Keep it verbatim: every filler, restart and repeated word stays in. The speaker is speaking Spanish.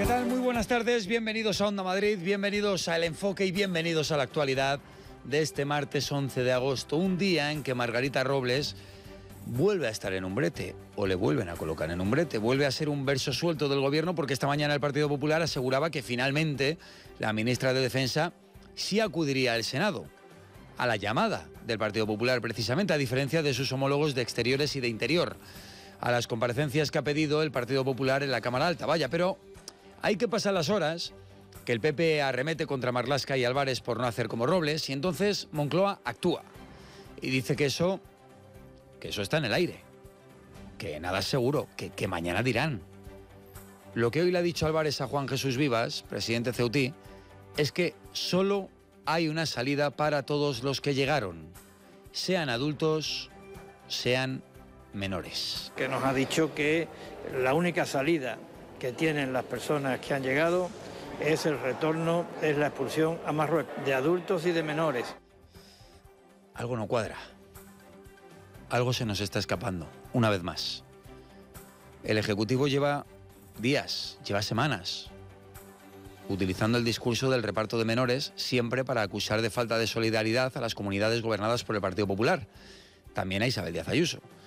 ¿Qué tal? Muy buenas tardes, bienvenidos a Onda Madrid, bienvenidos a El Enfoque y bienvenidos a la actualidad de este martes once de agosto, un día en que Margarita Robles vuelve a estar en un brete, o le vuelven a colocar en un brete, vuelve a ser un verso suelto del gobierno, porque esta mañana el Partido Popular aseguraba que finalmente la ministra de Defensa sí acudiría al Senado, a la llamada del Partido Popular precisamente, a diferencia de sus homólogos de Exteriores y de Interior, a las comparecencias que ha pedido el Partido Popular en la Cámara Alta. Vaya, pero hay que pasar las horas, que el P P arremete contra Marlaska y Álvarez por no hacer como Robles, y entonces Moncloa actúa y dice que eso, que eso está en el aire, que nada es seguro, que, que mañana dirán. Lo que hoy le ha dicho Álvarez a Juan Jesús Vivas, presidente Ceutí, es que solo hay una salida para todos los que llegaron, sean adultos, sean menores. Que nos ha dicho que la única salida que tienen las personas que han llegado es el retorno, es la expulsión a Marruecos, de adultos y de menores. Algo no cuadra. Algo se nos está escapando, una vez más. El Ejecutivo lleva días, lleva semanas, utilizando el discurso del reparto de menores siempre para acusar de falta de solidaridad a las comunidades gobernadas por el Partido Popular. También a Isabel Díaz Ayuso.